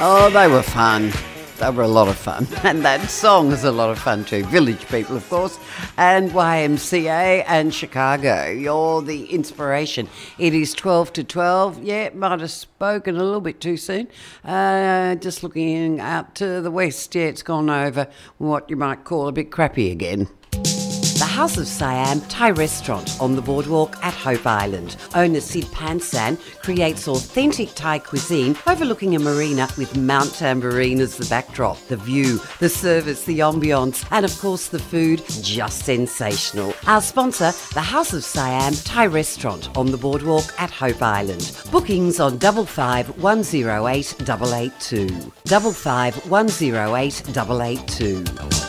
Oh, they were fun. They were a lot of fun. And that song is a lot of fun too. Village People, of course, and YMCA and Chicago. You're the inspiration. It is 12 to 12. Yeah, might have spoken a little bit too soon. Just looking out to the west. Yeah, it's gone over what you might call a bit crappy again. The House of Siam Thai restaurant on the boardwalk at Hope Island. Owner Sid Pansan creates authentic Thai cuisine overlooking a marina with Mount Tambourine as the backdrop. The view, the service, the ambience, and of course the food, just sensational. Our sponsor, the House of Siam Thai restaurant on the boardwalk at Hope Island. Bookings on 55 108 882. 55 108 882.